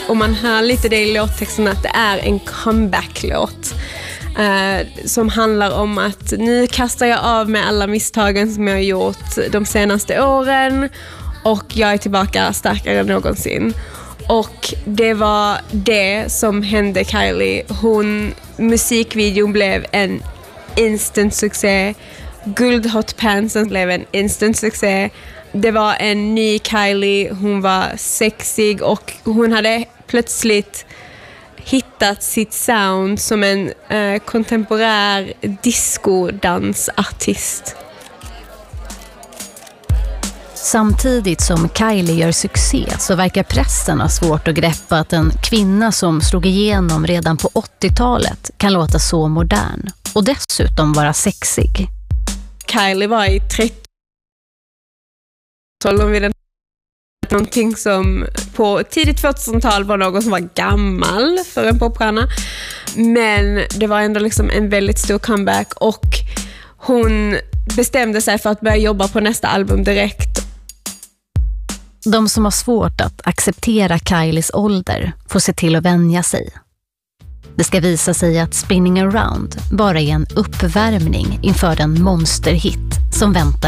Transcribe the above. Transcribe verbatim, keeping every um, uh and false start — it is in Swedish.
Och man hör lite det i låttexten att det är en comeback-låt. Uh, som handlar om att nu kastar jag av med alla misstagen som jag har gjort de senaste åren. Och jag är tillbaka starkare än någonsin. Och det var det som hände Kylie. Hon, musikvideon blev en instant succé. Guld Hot Pantsen blev en instant succé. Det var en ny Kylie. Hon var sexig och hon hade plötsligt hittat sitt sound som en eh, kontemporär discodansartist. Samtidigt som Kylie gör succé så verkar pressen ha svårt att greppa att en kvinna som slog igenom redan på åttiotalet kan låta så modern och dessutom vara sexig. Kylie var i trettiotalet vid den någonting som på tidigt tvåtusental var någon som var gammal för en popstjärna. Men det var ändå liksom en väldigt stor comeback och hon bestämde sig för att börja jobba på nästa album direkt. De som har svårt att acceptera Kylies ålder får se till att vänja sig. Det ska visa sig att Spinning Around bara är en uppvärmning inför den monsterhit som väntar